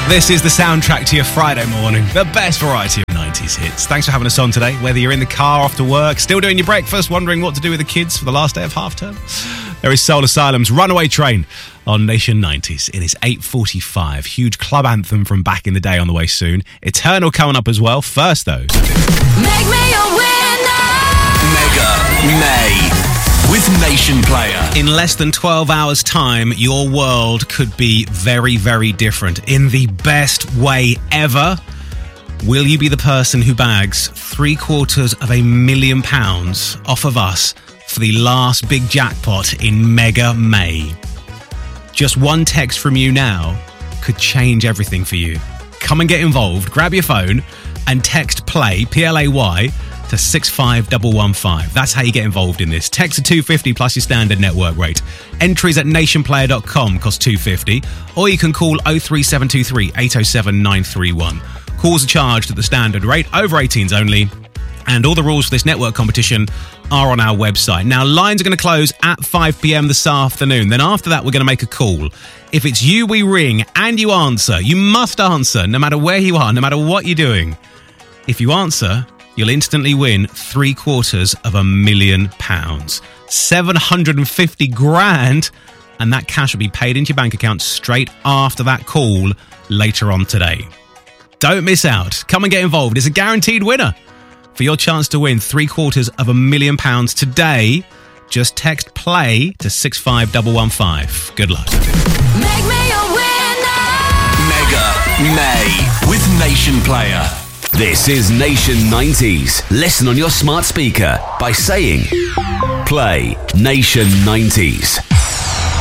This is the soundtrack to your Friday morning. The best variety of 90s hits. Thanks for having us on today. Whether you're in the car, off to work, still doing your breakfast, wondering what to do with the kids for the last day of half term, there is Soul Asylum's Runaway Train on Nation 90s. It is 8:45. Huge club anthem from back in the day on the way soon. Eternal coming up as well. First, though. Make me a winner! Mega May with Nation Player. In less than 12 hours' time, your world could be very, very different in the best way ever. Will you be the person who bags £750,000 off of us for the last big jackpot in Mega May? Just one text from you now could change everything for you. Come and get involved. Grab your phone and text PLAY, P-L-A-Y, to 65115. That's how you get involved in this. Text to 250 plus your standard network rate. Entries at nationplayer.com cost $2.50, or you can call 03723 807 931. Calls are charged at the standard rate, over 18s only, and all the rules for this network competition are on our website. Now, lines are going to close at 5 p.m. this afternoon. Then after that, we're going to make a call. If it's you we ring and you answer, you must answer, no matter where you are, no matter what you're doing. If you answer, you'll instantly win £750,000. 750 grand, and that cash will be paid into your bank account straight after that call later on today. Don't miss out. Come and get involved. It's a guaranteed winner. For your chance to win £750,000 today, just text PLAY to 65115. Good luck. Make me a winner! Mega May with Nation Player. This is Nation 90s. Listen on your smart speaker by saying Play Nation 90s.